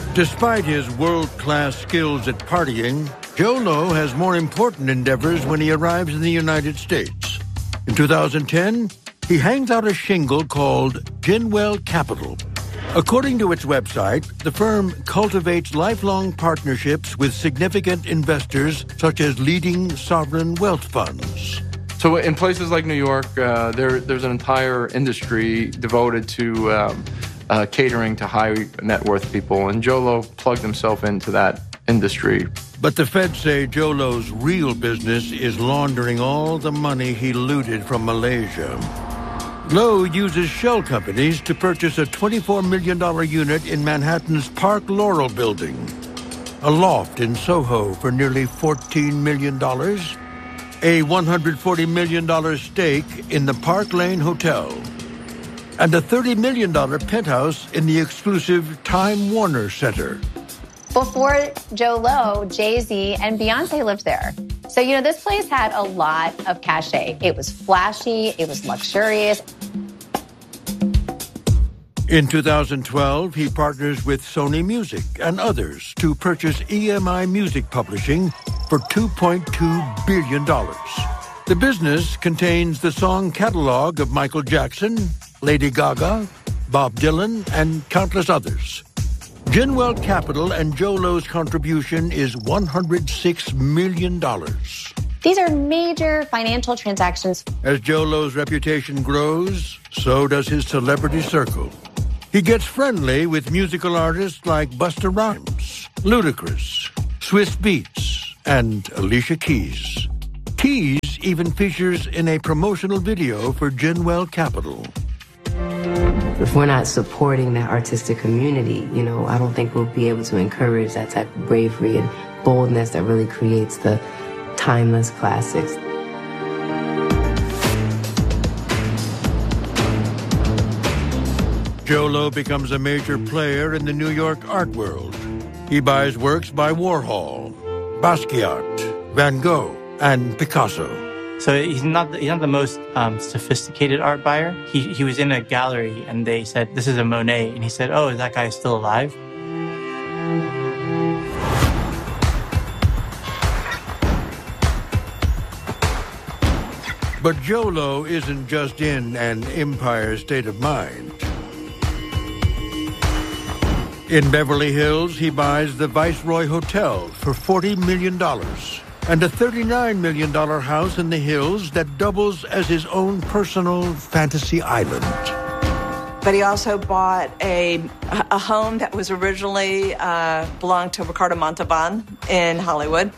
Despite his world-class skills at partying, Joe Low has more important endeavors when he arrives in the United States. In 2010, he hangs out a shingle called Ginwell Capital. According to its website, the firm cultivates lifelong partnerships with significant investors such as leading sovereign wealth funds. So in places like New York, there's an entire industry devoted to catering to high net worth people, and Joe Low plugged himself into that industry. But the feds say Joe Low's real business is laundering all the money he looted from Malaysia. Low uses shell companies to purchase a $24 million unit in Manhattan's Park Laurel building, a loft in Soho for nearly $14 million, a $140 million stake in the Park Lane Hotel, and a $30 million penthouse in the exclusive Time Warner Center. Before Joe Low, Jay-Z and Beyonce lived there. So, this place had a lot of cachet. It was flashy, it was luxurious. In 2012, he partners with Sony Music and others to purchase EMI Music Publishing for $2.2 billion. The business contains the song catalog of Michael Jackson, Lady Gaga, Bob Dylan, and countless others. Ginwell Capital and Joe Low's contribution is $106 million. These are major financial transactions. As Joe Low's reputation grows, so does his celebrity circle. He gets friendly with musical artists like Busta Rhymes, Ludacris, Swizz Beatz, and Alicia Keys. Keys even features in a promotional video for Ginwell Capital. If we're not supporting that artistic community, I don't think we'll be able to encourage that type of bravery and boldness that really creates the timeless classics. Joe Low becomes a major player in the New York art world. He buys works by Warhol, Basquiat, Van Gogh, and Picasso. So he's not the most sophisticated art buyer. He was in a gallery and they said, "This is a Monet," and he said, "Oh, is that guy still alive?" But Joe Low isn't just in an empire state of mind. In Beverly Hills, he buys the Viceroy Hotel for $40 million and a $39 million house in the hills that doubles as his own personal fantasy island. But he also bought a home that was originally belonged to Ricardo Montalban in Hollywood.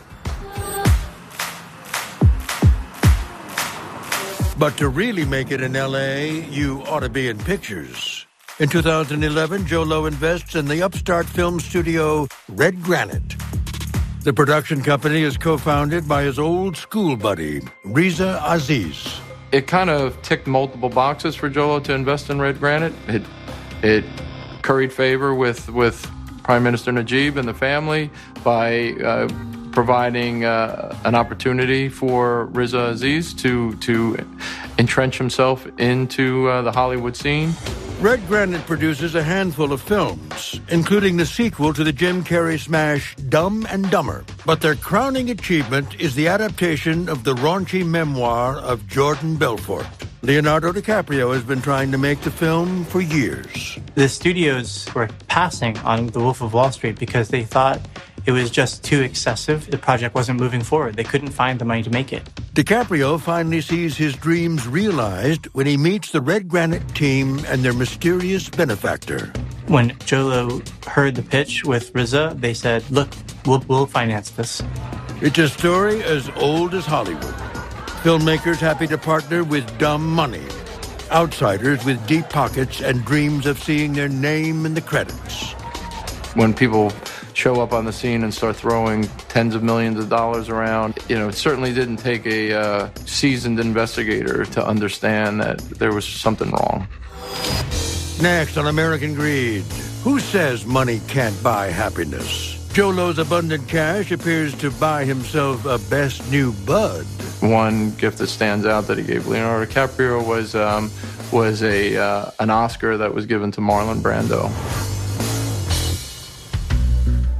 But to really make it in L.A., you ought to be in pictures. In 2011, Joe Low invests in the upstart film studio Red Granite. The production company is co-founded by his old school buddy, Riza Aziz. It kind of ticked multiple boxes for Joe Low to invest in Red Granite. It curried favor with Prime Minister Najib and the family by providing an opportunity for Riza Aziz to entrench himself into the Hollywood scene. Red Granite produces a handful of films, including the sequel to the Jim Carrey smash Dumb and Dumber. But their crowning achievement is the adaptation of the raunchy memoir of Jordan Belfort. Leonardo DiCaprio has been trying to make the film for years. The studios were passing on The Wolf of Wall Street because they thought it was just too excessive. The project wasn't moving forward. They couldn't find the money to make it. DiCaprio finally sees his dreams realized when he meets the Red Granite team and their mysterious benefactor. When Joe Low heard the pitch with Riza, they said, "Look, we'll finance this." It's a story as old as Hollywood. Filmmakers happy to partner with dumb money. Outsiders with deep pockets and dreams of seeing their name in the credits. When people show up on the scene and start throwing tens of millions of dollars around, it certainly didn't take a seasoned investigator to understand that there was something wrong. Next on American Greed, who says money can't buy happiness? Joe Low's abundant cash appears to buy himself a best new bud. One gift that stands out that he gave Leonardo DiCaprio was an Oscar that was given to Marlon Brando.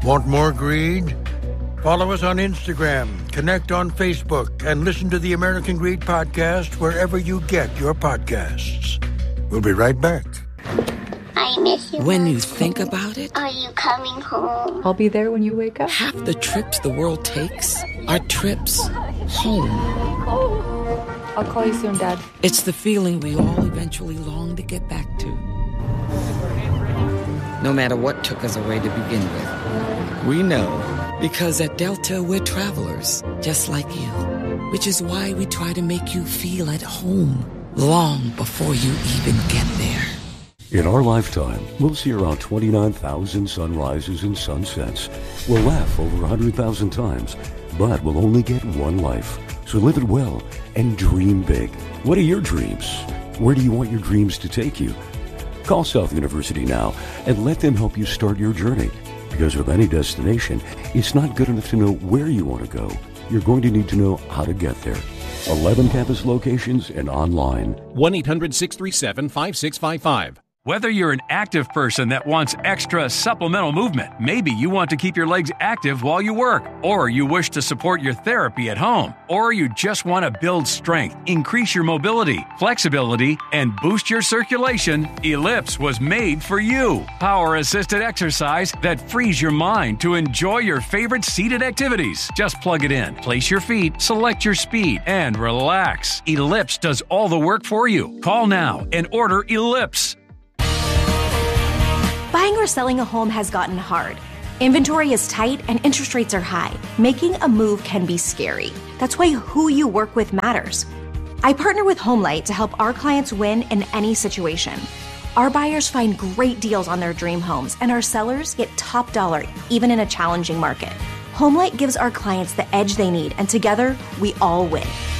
Want more greed? Follow us on Instagram, connect on Facebook, and listen to the American Greed Podcast wherever you get your podcasts. We'll be right back. I miss you. When you think about it, are you coming home? I'll be there when you wake up. Half the trips the world takes are trips home. I'll call you soon, Dad. It's the feeling we all eventually long to get back to. No matter what took us away to begin with, we know, because at Delta we're travelers, just like you. Which is why we try to make you feel at home long before you even get there. In our lifetime, we'll see around 29,000 sunrises and sunsets. We'll laugh over 100,000 times, but we'll only get one life. So live it well and dream big. What are your dreams? Where do you want your dreams to take you? Call South University now and let them help you start your journey. Because with any destination, it's not good enough to know where you want to go. You're going to need to know how to get there. 11 campus locations and online. 1-800-637-5655. Whether you're an active person that wants extra supplemental movement, maybe you want to keep your legs active while you work, or you wish to support your therapy at home, or you just want to build strength, increase your mobility, flexibility, and boost your circulation, Ellipse was made for you. Power-assisted exercise that frees your mind to enjoy your favorite seated activities. Just plug it in, place your feet, select your speed, and relax. Ellipse does all the work for you. Call now and order Ellipse. Buying or selling a home has gotten hard. Inventory is tight and interest rates are high. Making a move can be scary. That's why who you work with matters. I partner with HomeLight to help our clients win in any situation. Our buyers find great deals on their dream homes, and our sellers get top dollar even in a challenging market. HomeLight gives our clients the edge they need, and together we all win.